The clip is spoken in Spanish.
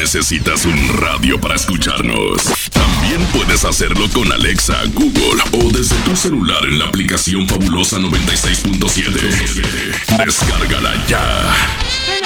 necesitas un radio para escucharnos. También puedes hacerlo con Alexa, Google o desde tu celular en la aplicación Fabulosa 96.7. Descárgala ya.